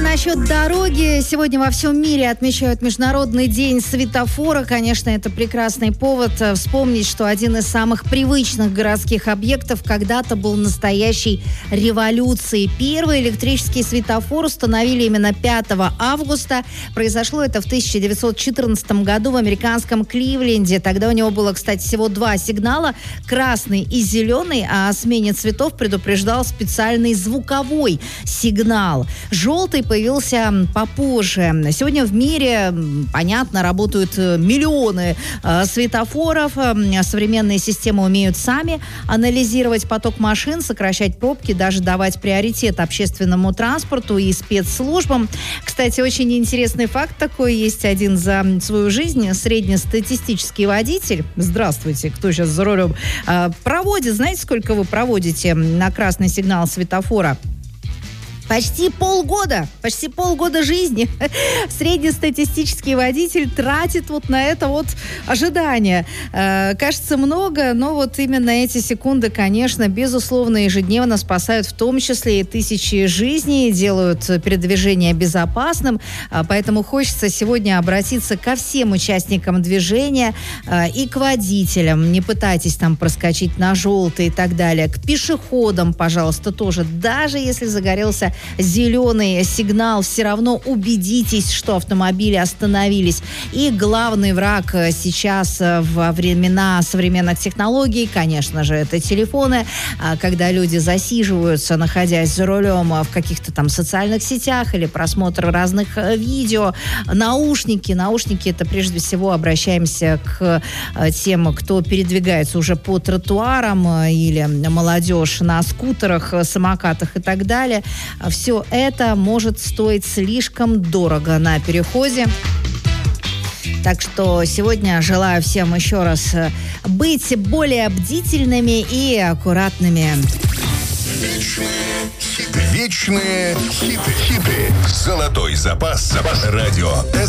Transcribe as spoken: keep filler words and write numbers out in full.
насчет дороги. Сегодня во всем мире отмечают Международный день светофора. Конечно, это прекрасный повод вспомнить, что один из самых привычных городских объектов когда-то был настоящей революцией. Первый электрический светофор установили именно пятого августа. Произошло это в тысяча девятьсот четырнадцатом году в американском Кливленде. Тогда у него было, кстати, всего два сигнала – красный и зеленый, а о смене цветов предупреждал специальный звуковой сигнал. Желтый появился попозже. Сегодня в мире, понятно, работают миллионы э, светофоров. Современные системы умеют сами анализировать поток машин, сокращать пробки, даже давать приоритет общественному транспорту и спецслужбам. Кстати, очень интересный факт такой есть один за свою жизнь. Среднестатистический водитель, здравствуйте, кто сейчас за рулем, э, проводит, знаете, сколько вы проводите на красный сигнал светофора? Почти полгода, почти полгода жизни среднестатистический водитель тратит вот на это вот ожидание. Э, кажется, много, но вот именно эти секунды, конечно, безусловно, ежедневно спасают в том числе и тысячи жизней, делают передвижение безопасным. Э, поэтому хочется сегодня обратиться ко всем участникам движения э, и к водителям. Не пытайтесь там проскочить на желтый и так далее. К пешеходам, пожалуйста, тоже. Даже если загорелся зеленый сигнал, все равно убедитесь, что автомобили остановились. И главный враг сейчас во времена современных технологий, конечно же, это телефоны. Когда люди засиживаются, находясь за рулем в каких-то там социальных сетях или просмотр разных видео. Наушники. Наушники — это прежде всего обращаемся к тем, кто передвигается уже по тротуарам, или молодежь на скутерах, самокатах и так далее. Все это может стоить слишком дорого на переходе. Так что сегодня желаю всем еще раз быть более бдительными и аккуратными. Вечные хиты. Вечные хиты. Хиты. Золотой запас. Запас. Радио